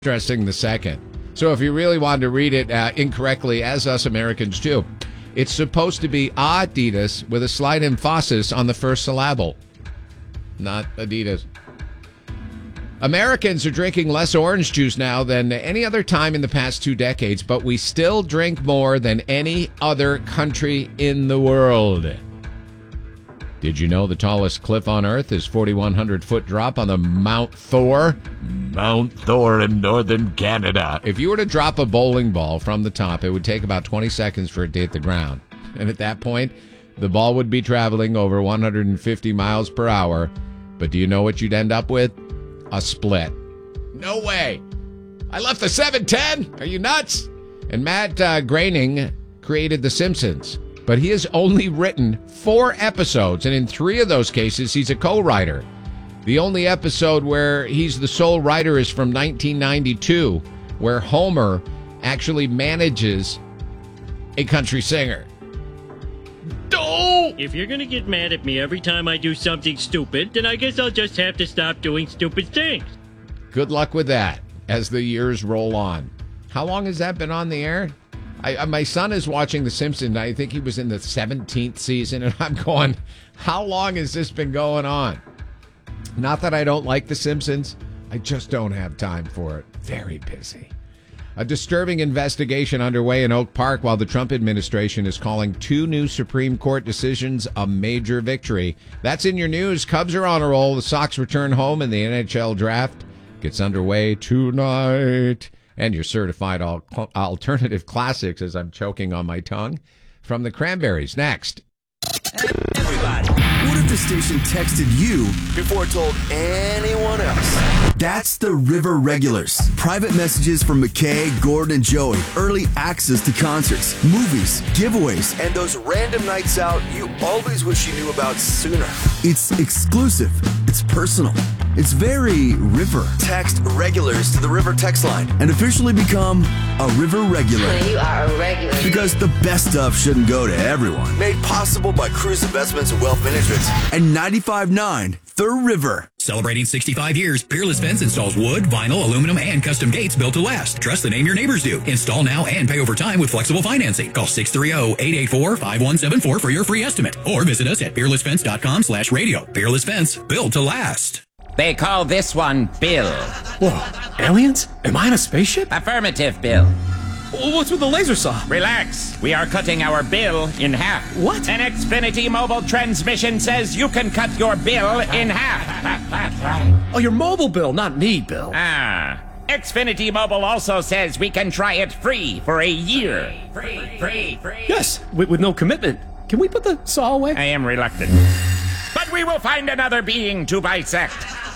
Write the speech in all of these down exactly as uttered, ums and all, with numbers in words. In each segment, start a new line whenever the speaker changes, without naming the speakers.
Interesting the second. So if you really wanted to read it uh, incorrectly, as us Americans do, it's supposed to be Adidas with a slight emphasis on the first syllable, not Adidas. Americans are drinking less orange juice now than any other time in the past two decades, but we still drink more than any other country in the world. Did you know the tallest cliff on Earth is forty-one hundred foot drop on the Mount Thor? Mount Thor in northern Canada. If you were to drop a bowling ball from the top, it would take about twenty seconds for it to hit the ground. And at that point, the ball would be traveling over one hundred fifty miles per hour. But do you know what you'd end up with? A split. No way. I left the seven ten. Are you nuts? And Matt uh, Groening created The Simpsons. But he has only written four episodes, and in three of those cases, he's a co-writer. The only episode where he's the sole writer is from nineteen ninety-two, where Homer actually manages a country singer. Oh!
If you're going to get mad at me every time I do something stupid, then I guess I'll just have to stop doing stupid things.
Good luck with that as the years roll on. How long has that been on the air? I, my son is watching The Simpsons. I think he was in the seventeenth season, and I'm going, how long has this been going on? Not that I don't like The Simpsons. I just don't have time for it. Very busy. A disturbing investigation underway in Oak Park while the Trump administration is calling two new Supreme Court decisions a major victory. That's in your news. Cubs are on a roll. The Sox return home, and the N H L draft gets underway tonight. And your certified al- alternative classics, as I'm choking on my tongue, from the Cranberries. Next.
Everybody, what if the station texted you before it told anyone else? That's the River Regulars. Private messages from McKay, Gordon, and Joey. Early access to concerts, movies, giveaways, and those random nights out you always wish you knew about sooner. It's exclusive. It's personal. It's very River. Text Regulars to the River text line and officially become a River Regular.
You are a regular.
Because the best stuff shouldn't go to everyone. Made possible by Cruise Investments and Wealth Management and ninety-five point nine The River.
Celebrating sixty-five years, Peerless Fence installs wood, vinyl, aluminum, and custom gates built to last. Trust the name your neighbors do. Install now and pay over time with flexible financing. Call six three zero, eight eight four, five one seven four for your free estimate. Or visit us at peerless fence dot com slash radio. Peerless Fence, built to last.
They call this one Bill.
Whoa, aliens? Am I in a spaceship?
Affirmative, Bill.
What's with the laser saw?
Relax. We are cutting our bill in half.
What?
An Xfinity mobile transmission says you can cut your bill in half.
Oh, your mobile bill, not me, Bill.
Ah. Xfinity Mobile also says we can try it free for a year. Free, free, free.
Yes, with, with no commitment. Can we put the saw away?
I am reluctant. But we will find another being to bisect.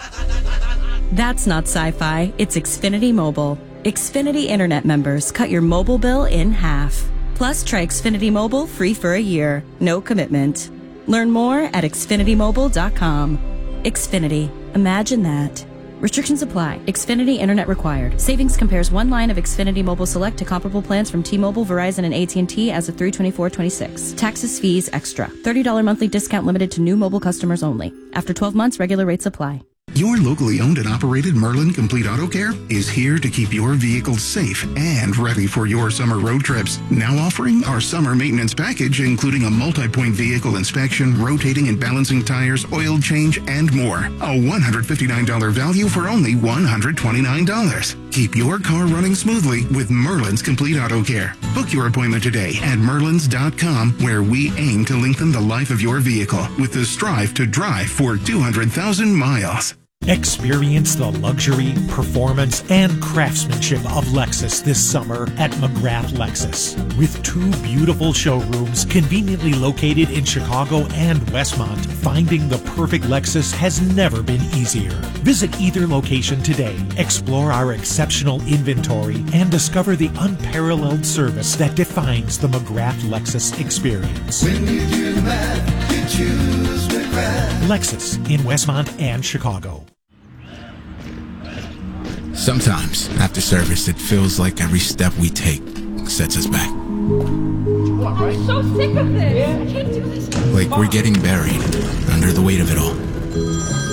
That's not sci-fi. It's Xfinity Mobile. Xfinity Internet members cut your mobile bill in half. Plus, try Xfinity Mobile free for a year. No commitment. Learn more at xfinity mobile dot com. Xfinity. Imagine that. Restrictions apply. Xfinity Internet required. Savings compares one line of Xfinity Mobile Select to comparable plans from T-Mobile, Verizon, and A T and T as of three twenty-four twenty-six. Taxes, fees, extra. thirty dollars monthly discount limited to new mobile customers only. After twelve months, regular rates apply.
Your locally owned and operated Merlin Complete Auto Care is here to keep your vehicle safe and ready for your summer road trips. Now offering our summer maintenance package, including a multi-point vehicle inspection, rotating and balancing tires, oil change, and more. A one hundred fifty-nine dollars value for only one hundred twenty-nine dollars. Keep your car running smoothly with Merlin's Complete Auto Care. Book your appointment today at merlins dot com, where we aim to lengthen the life of your vehicle with the strive to drive for two hundred thousand miles.
Experience the luxury, performance, and craftsmanship of Lexus this summer at McGrath Lexus. With two beautiful showrooms conveniently located in Chicago and Westmont, finding the perfect Lexus has never been easier. Visit either location today, explore our exceptional inventory, and discover the unparalleled service that defines the McGrath Lexus experience.
When you do the math, you choose McGrath.
Lexus in Westmont and Chicago.
Sometimes, after service, it feels like every step we take sets us back.
I'm so sick of this. I can't do this.
Like we're getting buried under the weight of it all.